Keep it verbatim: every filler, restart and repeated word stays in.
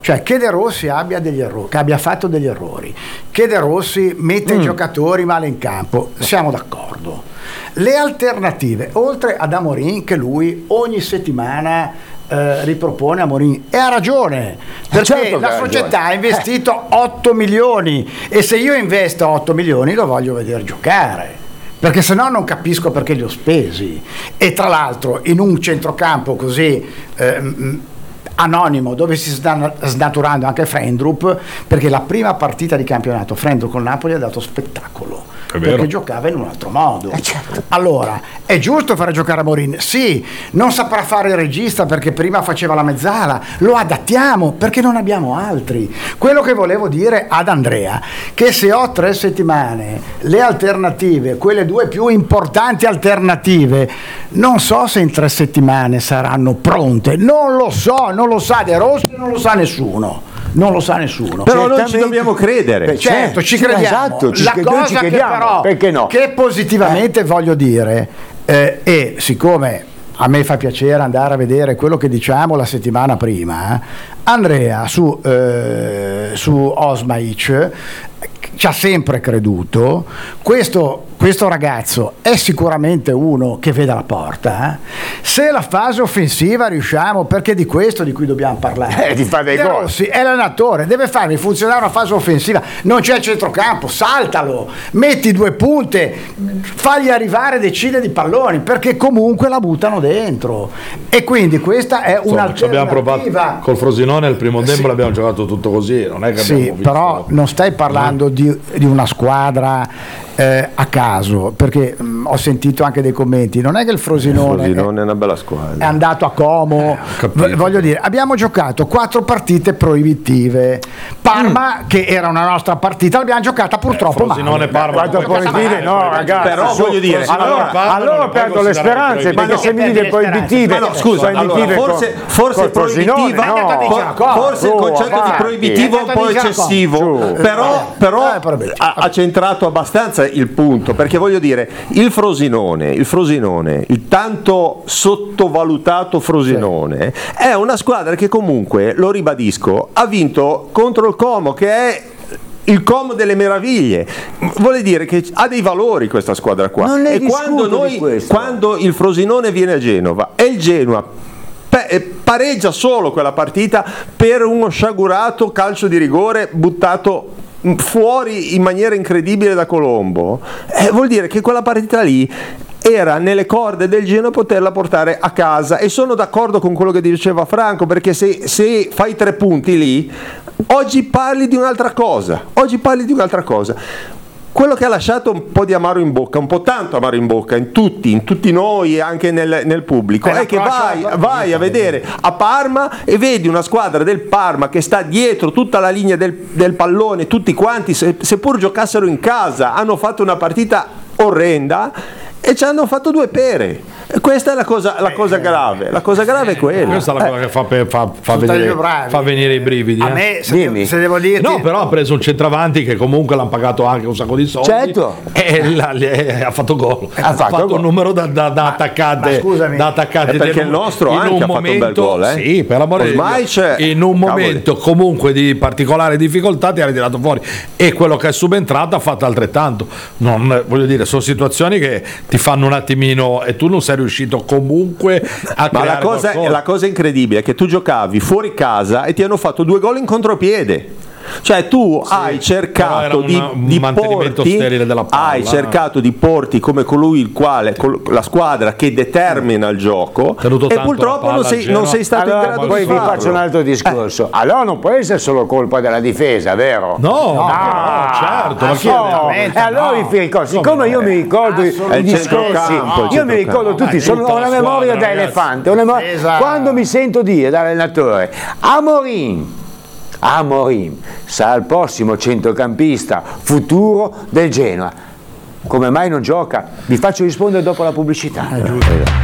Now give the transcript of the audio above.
Cioè che De Rossi abbia degli errori, che abbia fatto degli errori, che De Rossi mette mm. i giocatori male in campo, siamo d'accordo. Le alternative, oltre ad Amorim, che lui ogni settimana eh, ripropone Amorim, e ha ragione, perché certo la società ragione. ha investito eh. otto milioni, e se io investo otto milioni lo voglio vedere giocare, perché se no non capisco perché li ho spesi. E tra l'altro in un centrocampo così eh, anonimo, dove si sta snaturando anche Frendrup, perché la prima partita di campionato Frendrup con Napoli ha dato spettacolo, perché giocava in un altro modo. Eh certo. Allora è giusto fare giocare Amorim, sì, non saprà fare il regista perché prima faceva la mezzala, lo adattiamo perché non abbiamo altri. Quello che volevo dire ad Andrea, che se ho tre settimane le alternative, quelle due più importanti alternative, non so se in tre settimane saranno pronte, non lo so, non lo sa De Rossi, non lo sa nessuno. Non lo sa nessuno. Però noi ci dobbiamo credere. Certo, ci crediamo. Esatto, ci La ci cosa che però perché no? che positivamente eh. voglio dire, eh, e siccome a me fa piacere andare a vedere quello che diciamo la settimana prima, eh, Andrea su, eh, su Osmaic ci ha sempre creduto. Questo, questo ragazzo è sicuramente uno che vede la porta. Eh? Se la fase offensiva riusciamo, perché di questo di cui dobbiamo parlare, eh, di fare dei De Rossi è l'allenatore, deve farmi funzionare una fase offensiva. Non c'è il centrocampo, saltalo, metti due punte, fagli arrivare decine di palloni, perché comunque la buttano dentro. E quindi questa è Insomma, un'alternativa. Abbiamo provato col Frosinone il primo tempo, sì. l'abbiamo giocato tutto così, non è che sì, abbiamo visto... però non stai parlando di di una squadra eh, a caso, perché mh, ho sentito anche dei commenti, non è che il Frosinone, il Frosinone è, è una bella squadra, è andato a Como, eh, voglio dire, abbiamo giocato quattro partite proibitive. Parma, mm. che era una nostra partita, l'abbiamo giocata purtroppo eh, Frosinone, male. Parma, quattro proibitive no ragazzi, però voglio dire, allora, allora, allora perdo le speranze, perché se mi dite proibitive, ma no, scusa, allora, forse forse proibitiva, no, forse il concetto di proibitivo è un po' eccessivo, però però ha, ha centrato abbastanza il punto, perché voglio dire, il Frosinone, il Frosinone, il tanto sottovalutato Frosinone, sì. è una squadra che comunque, lo ribadisco, ha vinto contro il Como, che è il Como delle meraviglie. Vuole dire che ha dei valori questa squadra qua. Non ne e quando noi questo. quando il Frosinone viene a Genova e il Genoa pareggia solo quella partita per uno sciagurato calcio di rigore buttato fuori in maniera incredibile da Colombo, eh, vuol dire che quella partita lì era nelle corde del Genoa poterla portare a casa. E sono d'accordo con quello che diceva Franco, perché se, se fai tre punti lì, oggi parli di un'altra cosa, oggi parli di un'altra cosa. Quello che ha lasciato un po' di amaro in bocca, un po' tanto amaro in bocca in tutti, in tutti noi e anche nel, nel pubblico, è che vai, vai a vedere a Parma e vedi una squadra del Parma che sta dietro tutta la linea del, del pallone, tutti quanti, se, seppur giocassero in casa, hanno fatto una partita orrenda e ci hanno fatto due pere. E questa è la cosa, la cosa grave. La cosa grave è quella. Questa è la cosa che fa, fa, fa, vedere, fa venire i brividi. A eh. me, se, devo, se devo dirti... No, però ha preso un centravanti che comunque l'hanno pagato anche un sacco di soldi. Certo. E la, le, ha fatto gol. Ha, ha fatto, fatto un numero da, da, da attaccante. Ma scusami. Da attaccante perché del, il nostro in anche un ha momento, fatto un bel gol. Eh? Sì, per l'amore di Dio. In un momento cavoli. comunque di particolare difficoltà ti ha ritirato fuori. E quello che è subentrato ha fatto altrettanto. Non, voglio dire, sono situazioni che ti fanno un attimino, e tu non sei riuscito comunque a ma la cosa, la cosa incredibile è che tu giocavi fuori casa e ti hanno fatto due gol in contropiede. Cioè tu sì, hai cercato una, di, un di mantenimento porti, sterile della palla, hai cercato di porti come colui il quale col, la squadra che determina il gioco, e purtroppo non sei, non sei stato allora, in grado poi di farlo. Vi faccio un altro discorso. Eh. Allora non può essere solo colpa della difesa, vero? No, no, ah, no certo. Ma chi no. E allora no. vi ricordo, siccome io mi ricordo i discorsi, no, io mi ricordo tutti, sono, ho una memoria da elefante, una memoria, quando mi sento dire dall'allenatore Amorim Amorim sarà il prossimo centrocampista futuro del Genoa, come mai non gioca? Vi faccio rispondere dopo la pubblicità.